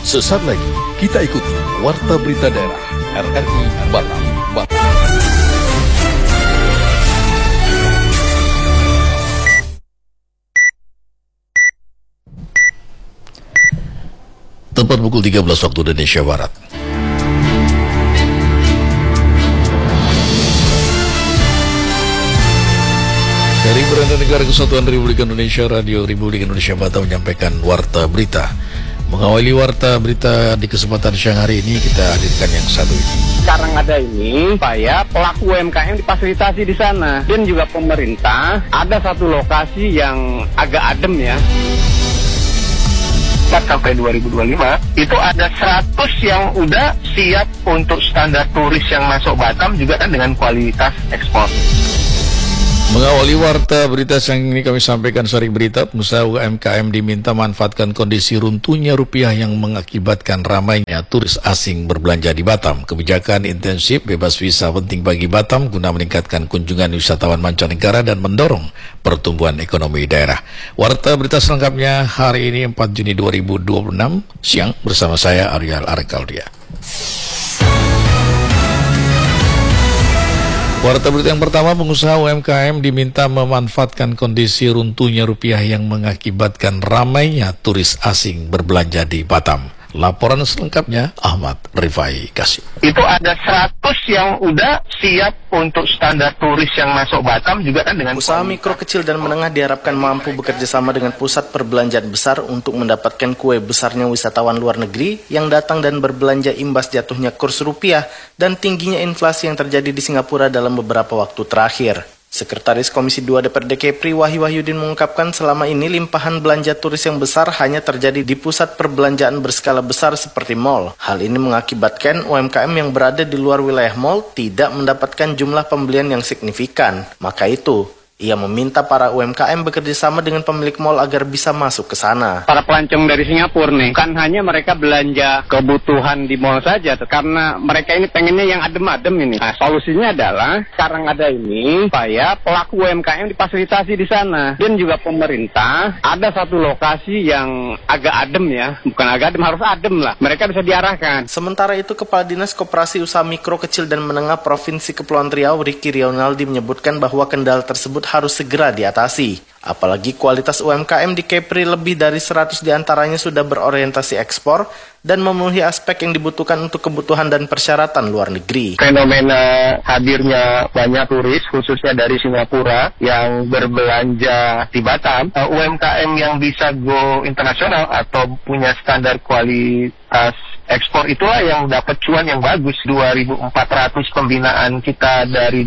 Sesaat lagi kita ikuti Warta Berita Daerah RRI Batam. Tepat pukul 13 waktu Indonesia Barat. Dari Beranda Negara Kesatuan Republik Indonesia, Radio Republik Indonesia Batam menyampaikan Warta Berita. Mengawali Warta Berita di kesempatan siang hari ini, kita hadirkan yang satu ini. Sekarang ada ini, supaya pelaku UMKM difasilitasi di sana. Dan juga pemerintah, ada satu lokasi yang agak adem ya. Sampai 2025, itu ada 100 yang udah siap untuk standar turis yang masuk Batam juga kan dengan kualitas ekspor. Mengawali Warta Berita siang ini kami sampaikan sari berita, pengusaha UMKM diminta manfaatkan kondisi runtuhnya rupiah yang mengakibatkan ramainya turis asing berbelanja di Batam. Kebijakan intensif bebas visa penting bagi Batam guna meningkatkan kunjungan wisatawan mancanegara dan mendorong pertumbuhan ekonomi daerah. Warta Berita selengkapnya hari ini 4 Juni 2026 siang bersama saya Ariel Arkaldia. Warta Berita yang pertama, pengusaha UMKM diminta memanfaatkan kondisi runtuhnya rupiah yang mengakibatkan ramainya turis asing berbelanja di Batam. Laporan selengkapnya Ahmad Rifai Kasih. Itu ada 100 yang udah siap untuk standar turis yang masuk Batam juga kan dengan usaha mikro, kecil, dan menengah diharapkan mampu bekerja sama dengan pusat perbelanjaan besar untuk mendapatkan kue besarnya wisatawan luar negeri yang datang dan berbelanja imbas jatuhnya kurs rupiah dan tingginya inflasi yang terjadi di Singapura dalam beberapa waktu terakhir. Sekretaris Komisi 2 DPRD Kepri Wahyu Wahyudin mengungkapkan selama ini limpahan belanja turis yang besar hanya terjadi di pusat perbelanjaan berskala besar seperti mal. Hal ini mengakibatkan UMKM yang berada di luar wilayah mal tidak mendapatkan jumlah pembelian yang signifikan. Maka itu, ia meminta para UMKM bekerja sama dengan pemilik mal agar bisa masuk ke sana. Para pelancong dari Singapura nih, kan hanya mereka belanja kebutuhan di mall saja, karena mereka ini pengennya yang adem-adem ini. Nah, solusinya adalah sekarang ada ini, supaya pelaku UMKM difasilitasi di sana. Dan juga pemerintah, ada satu lokasi yang agak adem ya, bukan agak adem, harus adem lah. Mereka bisa diarahkan. Sementara itu, Kepala Dinas Koperasi Usaha Mikro, Kecil, dan Menengah Provinsi Kepulauan Riau, Ricky Rionaldi menyebutkan bahwa kendala tersebut harus segera diatasi. Apalagi kualitas UMKM di Kepri lebih dari 100 diantaranya sudah berorientasi ekspor dan memenuhi aspek yang dibutuhkan untuk kebutuhan dan persyaratan luar negeri. Fenomena hadirnya banyak turis, khususnya dari Singapura, yang berbelanja di Batam, UMKM yang bisa go internasional atau punya standar kualitas ekspor itulah yang dapat cuan yang bagus. 2.400 pembinaan kita dari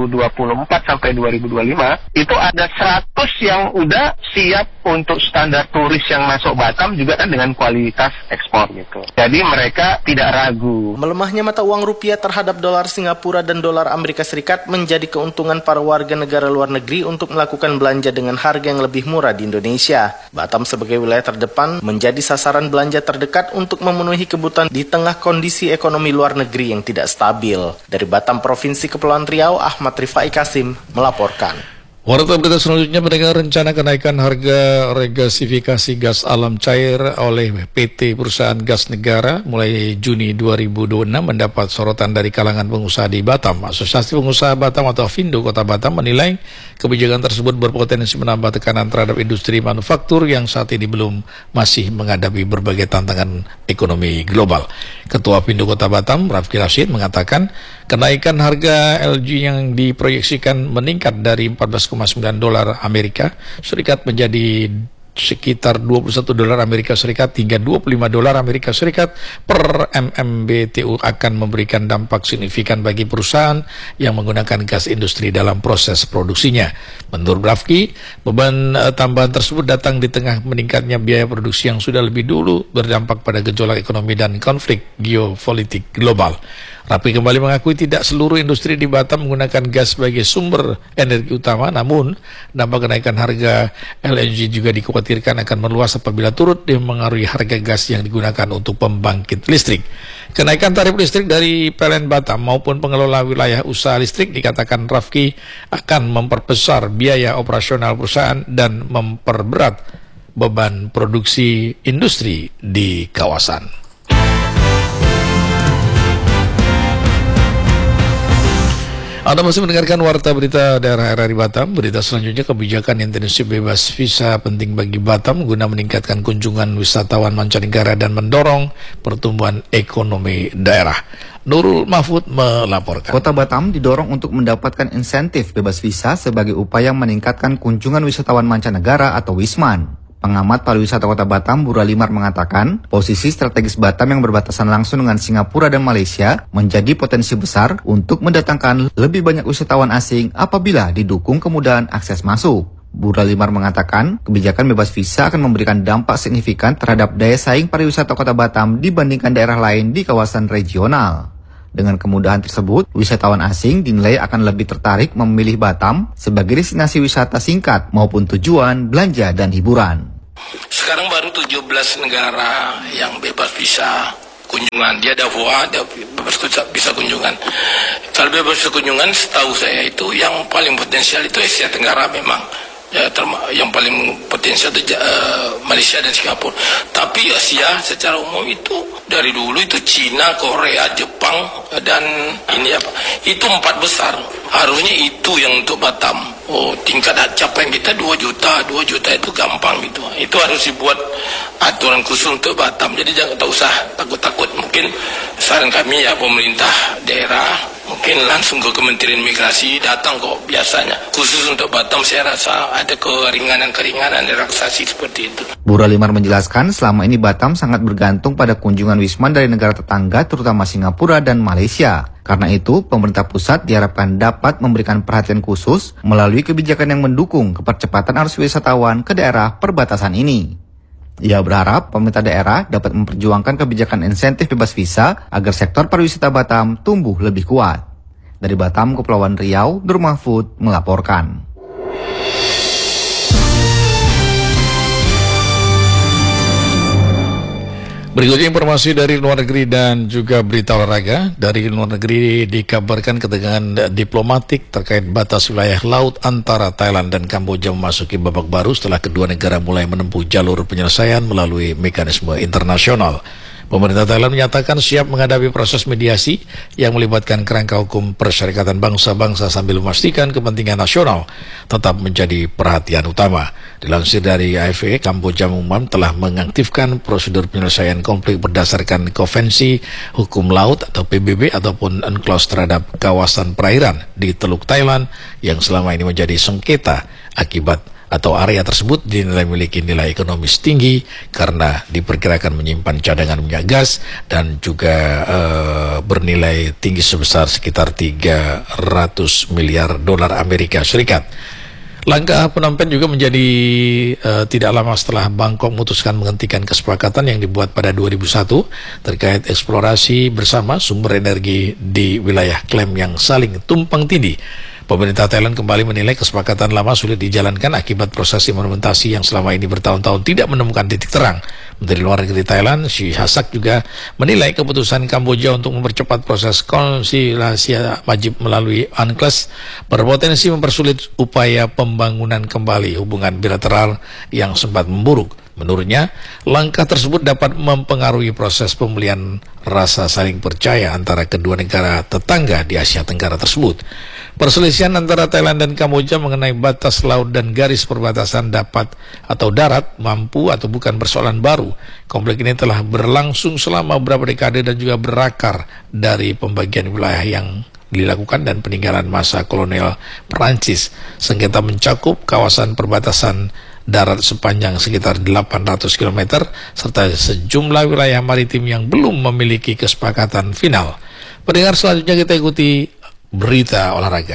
2024 sampai 2025, itu ada 100 yang udah siap untuk standar turis yang masuk Batam juga kan dengan kualitas ekspor gitu. Jadi mereka tidak ragu. Melemahnya mata uang rupiah terhadap dolar Singapura dan dolar Amerika Serikat menjadi keuntungan para warga negara luar negeri untuk melakukan belanja dengan harga yang lebih murah di Indonesia. Batam sebagai wilayah terdepan menjadi sasaran belanja terdekat untuk memenuhi kebutuhan di tengah kondisi ekonomi luar negeri yang tidak stabil. Dari Batam, Provinsi Kepulauan Riau, Ahmad Rifai Kasim melaporkan. Warta Berita selanjutnya mendengar rencana kenaikan harga regasifikasi gas alam cair oleh PT Perusahaan Gas Negara mulai Juni 2026 mendapat sorotan dari kalangan pengusaha di Batam. Asosiasi Pengusaha Batam atau Afindo Kota Batam menilai kebijakan tersebut berpotensi menambah tekanan terhadap industri manufaktur yang saat ini masih menghadapi berbagai tantangan ekonomi global. Ketua Afindo Kota Batam, Rafki Rashid, mengatakan kenaikan harga LG yang diproyeksikan meningkat dari $14,9 Amerika Serikat menjadi sekitar $21 Amerika Serikat hingga $25 Amerika Serikat per MMBTU akan memberikan dampak signifikan bagi perusahaan yang menggunakan gas industri dalam proses produksinya. Menurut Rafki, beban tambahan tersebut datang di tengah meningkatnya biaya produksi yang sudah lebih dulu berdampak pada gejolak ekonomi dan konflik geopolitik global. Rafki kembali mengakui tidak seluruh industri di Batam menggunakan gas sebagai sumber energi utama, namun dampak kenaikan harga LNG juga dikhawatirkan akan meluas apabila turut mempengaruhi harga gas yang digunakan untuk pembangkit listrik. Kenaikan tarif listrik dari PLN Batam maupun pengelola wilayah usaha listrik dikatakan Rafki akan memperbesar biaya operasional perusahaan dan memperberat beban produksi industri di kawasan. Anda masih mendengarkan Warta Berita Daerah RRI Batam. Berita selanjutnya, kebijakan intensif bebas visa penting bagi Batam guna meningkatkan kunjungan wisatawan mancanegara dan mendorong pertumbuhan ekonomi daerah. Nurul Mahfud melaporkan. Kota Batam didorong untuk mendapatkan insentif bebas visa sebagai upaya meningkatkan kunjungan wisatawan mancanegara atau Wisman. Pengamat pariwisata Kota Batam, Bu Ralimar, mengatakan posisi strategis Batam yang berbatasan langsung dengan Singapura dan Malaysia menjadi potensi besar untuk mendatangkan lebih banyak wisatawan asing apabila didukung kemudahan akses masuk. Bu Ralimar mengatakan kebijakan bebas visa akan memberikan dampak signifikan terhadap daya saing pariwisata Kota Batam dibandingkan daerah lain di kawasan regional. Dengan kemudahan tersebut, wisatawan asing dinilai akan lebih tertarik memilih Batam sebagai destinasi wisata singkat maupun tujuan belanja dan hiburan. Sekarang baru 17 negara yang bebas visa kunjungan. Dia ada VOA, ada bebas visa kunjungan. Kalau bebas visa kunjungan, setahu saya itu yang paling potensial itu Asia Tenggara memang. Ya, yang paling potensial itu Malaysia dan Singapura. Tapi Asia secara umum itu dari dulu itu Cina, Korea, Jepang, dan ini apa? Itu 4 besar. Harusnya itu yang untuk Batam. Oh, tingkat capaian kita 2 juta itu gampang gitu. Itu harus dibuat aturan khusus untuk Batam. Jadi jangan tak usah takut-takut. Mungkin saran kami ya pemerintah daerah mungkin langsung ke Kementerian Migrasi datang kok biasanya. Khusus untuk Batam saya rasa ada keringanan relaksasi seperti itu. Bu Ralimar menjelaskan selama ini Batam sangat bergantung pada kunjungan wisman dari negara tetangga terutama Singapura dan Malaysia. Karena itu, pemerintah pusat diharapkan dapat memberikan perhatian khusus melalui kebijakan yang mendukung kepercepatan arus wisatawan ke daerah perbatasan ini. Ia berharap pemerintah daerah dapat memperjuangkan kebijakan insentif bebas visa agar sektor pariwisata Batam tumbuh lebih kuat. Dari Batam, Kepulauan Riau, Nur Mahfud melaporkan. Berikutnya informasi dari luar negeri dan juga berita olahraga. Dari luar negeri dikabarkan ketegangan diplomatik terkait batas wilayah laut antara Thailand dan Kamboja memasuki babak baru setelah kedua negara mulai menempuh jalur penyelesaian melalui mekanisme internasional. Pemerintah Thailand menyatakan siap menghadapi proses mediasi yang melibatkan kerangka hukum Perserikatan Bangsa-Bangsa sambil memastikan kepentingan nasional tetap menjadi perhatian utama. Dilansir dari AFP, Kamboja mengumumkan telah mengaktifkan prosedur penyelesaian konflik berdasarkan Konvensi Hukum Laut atau PBB ataupun UNCLOS terhadap kawasan perairan di Teluk Thailand yang selama ini menjadi sengketa akibat atau area tersebut dinilai memiliki nilai ekonomis tinggi karena diperkirakan menyimpan cadangan minyak gas dan juga bernilai tinggi sebesar sekitar 300 miliar dolar Amerika Serikat. Langkah penampilan juga menjadi tidak lama setelah Bangkok memutuskan menghentikan kesepakatan yang dibuat pada 2001 terkait eksplorasi bersama sumber energi di wilayah klaim yang saling tumpang tindih. Pemerintah Thailand kembali menilai kesepakatan lama sulit dijalankan akibat proses implementasi yang selama ini bertahun-tahun tidak menemukan titik terang. Menteri Luar Negeri Thailand, Shi Hasak, juga menilai keputusan Kamboja untuk mempercepat proses konsiliasi wajib melalui UNCLOS berpotensi mempersulit upaya pembangunan kembali hubungan bilateral yang sempat memburuk. Menurutnya, langkah tersebut dapat mempengaruhi proses pemulihan rasa saling percaya antara kedua negara tetangga di Asia Tenggara tersebut. Perselisihan antara Thailand dan Kamboja mengenai batas laut dan garis perbatasan dapat atau darat mampu atau bukan persoalan baru. Konflik ini telah berlangsung selama beberapa dekade dan juga berakar dari pembagian wilayah yang dilakukan dan peninggalan masa kolonial Perancis. Sengketa mencakup kawasan perbatasan darat sepanjang sekitar 800 km serta sejumlah wilayah maritim yang belum memiliki kesepakatan final. Pendengar, selanjutnya kita ikuti berita olahraga.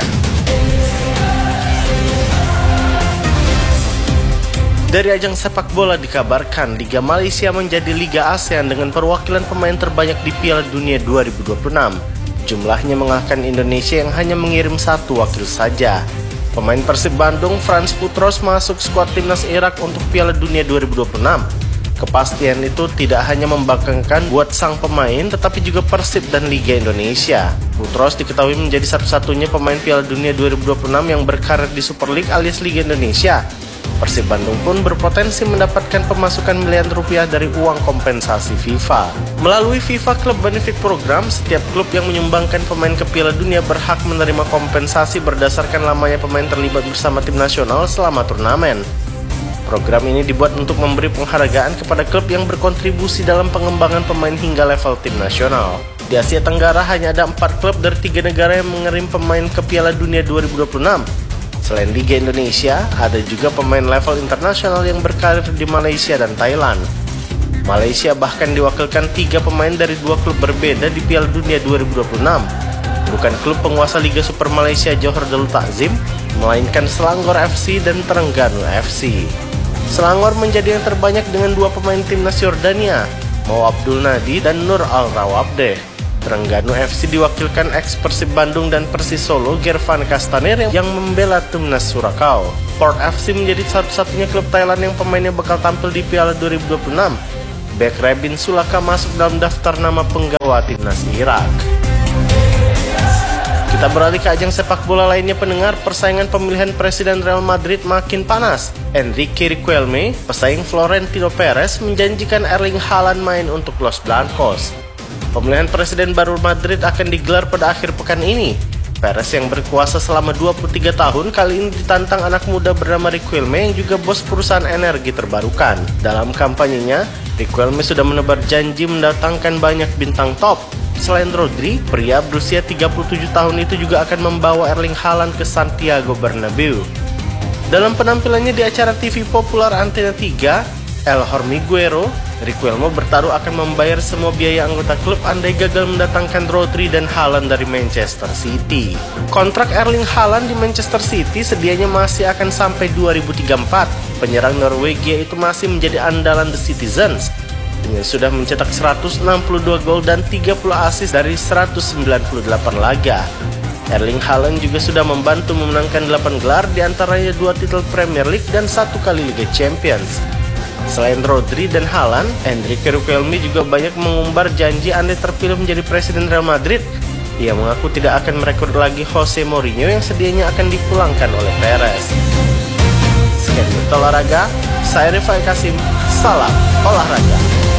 Dari ajang sepak bola dikabarkan Liga Malaysia menjadi Liga ASEAN dengan perwakilan pemain terbanyak di Piala Dunia 2026. Jumlahnya mengalahkan Indonesia yang hanya mengirim 1 wakil saja. Pemain Persib Bandung, Frans Putros, masuk skuad timnas Irak untuk Piala Dunia 2026. Kepastian itu tidak hanya membanggakan buat sang pemain, tetapi juga Persib dan Liga Indonesia. Putros diketahui menjadi satu-satunya pemain Piala Dunia 2026 yang berkarir di Super League alias Liga Indonesia. Persib Bandung pun berpotensi mendapatkan pemasukan miliaran rupiah dari uang kompensasi FIFA. Melalui FIFA Club Benefit Program, setiap klub yang menyumbangkan pemain ke Piala Dunia berhak menerima kompensasi berdasarkan lamanya pemain terlibat bersama tim nasional selama turnamen. Program ini dibuat untuk memberi penghargaan kepada klub yang berkontribusi dalam pengembangan pemain hingga level tim nasional. Di Asia Tenggara hanya ada 4 klub dari 3 negara yang mengirim pemain ke Piala Dunia 2026. Selain Liga Indonesia, ada juga pemain level internasional yang berkarir di Malaysia dan Thailand. Malaysia bahkan diwakilkan 3 pemain dari 2 klub berbeda di Piala Dunia 2026. Bukan klub penguasa Liga Super Malaysia Johor Darul Takzim, melainkan Selangor FC dan Terengganu FC. Selangor menjadi yang terbanyak dengan 2 pemain timnas Yordania, Mau Abdul Nadi dan Nur Al-Rawabdeh. Terengganu FC diwakilkan ex Persib Bandung dan Persis Solo Gervan Castaner yang membela timnas Surakau. Port FC menjadi satu-satunya klub Thailand yang pemainnya bakal tampil di Piala 2026. Bek Rebin Sulaka masuk dalam daftar nama penggawa timnas Irak. Kita beralih ke ajang sepak bola lainnya pendengar. Persaingan pemilihan presiden Real Madrid makin panas. Enrique Riquelme, pesaing Florentino Perez, menjanjikan Erling Haaland main untuk Los Blancos. Pemilihan presiden baru Madrid akan digelar pada akhir pekan ini. Perez yang berkuasa selama 23 tahun kali ini ditantang anak muda bernama Riquelme yang juga bos perusahaan energi terbarukan. Dalam kampanyenya, Riquelme sudah menebar janji mendatangkan banyak bintang top. Selain Rodri, pria berusia 37 tahun itu juga akan membawa Erling Haaland ke Santiago Bernabeu. Dalam penampilannya di acara TV populer Antena 3, El Hormiguero, Riquelme bertaruh akan membayar semua biaya anggota klub andai gagal mendatangkan Rodri dan Haaland dari Manchester City. Kontrak Erling Haaland di Manchester City sedianya masih akan sampai 2034. Penyerang Norwegia itu masih menjadi andalan The Citizens. Dia sudah mencetak 162 gol dan 30 assist dari 198 laga. Erling Haaland juga sudah membantu memenangkan 8 gelar, diantaranya 2 titel Premier League dan 1 kali Liga Champions. Selain Rodri dan Haaland, Enrique Riquelme juga banyak mengumbar janji andai terpilih menjadi presiden Real Madrid. Ia mengaku tidak akan merekrut lagi Jose Mourinho yang sedianya akan dipulangkan oleh Perez. Sekian Berita Olahraga, saya Rifai Kasim, salam olahraga.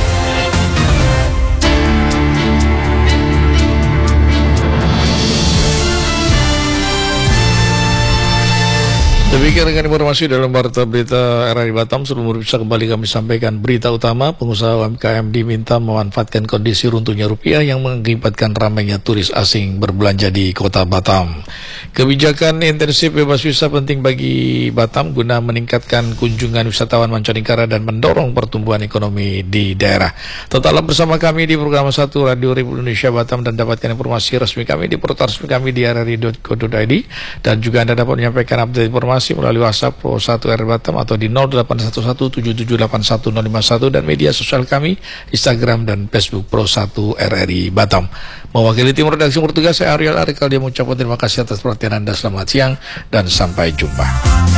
Demikian dengan informasi dalam Warta Berita RRI Batam. Sebelum bisa kembali kami sampaikan berita utama. Pengusaha UMKM diminta memanfaatkan kondisi runtuhnya rupiah yang mengakibatkan ramainya turis asing berbelanja di kota Batam. Kebijakan intensif bebas visa penting bagi Batam guna meningkatkan kunjungan wisatawan mancanegara dan mendorong pertumbuhan ekonomi di daerah. Tetaplah bersama kami di program 1 Radio Republik Indonesia Batam dan dapatkan informasi resmi kami di portal resmi kami di rri.co.id, dan juga Anda dapat menyampaikan update informasi melalui WhatsApp Pro 1 RRI Batam atau di 0811778151 dan media sosial kami Instagram dan Facebook Pro 1 RRI Batam. Mewakili tim redaksi bertugas, saya Ariel Arikal, dia mengucapkan terima kasih atas perhatian Anda. Selamat siang dan sampai jumpa.